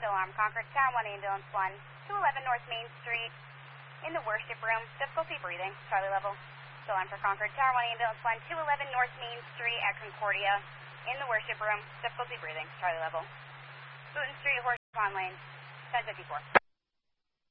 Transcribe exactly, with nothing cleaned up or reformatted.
still armed. Concord Tower one, ambulance one, two eleven North Main Street, in the worship room, difficulty breathing, Charlie level. Still armed for Concord Tower one, ambulance one, two eleven North Main Street at Concordia, in the worship room, difficulty breathing, Charlie level. Booton Street, Horse Pond Lane, ten fifty-four.